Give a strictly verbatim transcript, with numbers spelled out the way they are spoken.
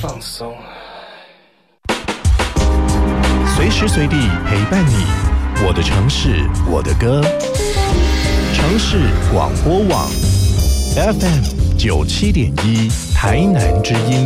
放松， 随时随地陪伴你，我的城市，我的歌。城市广播网 F M 九七点一，台南之音。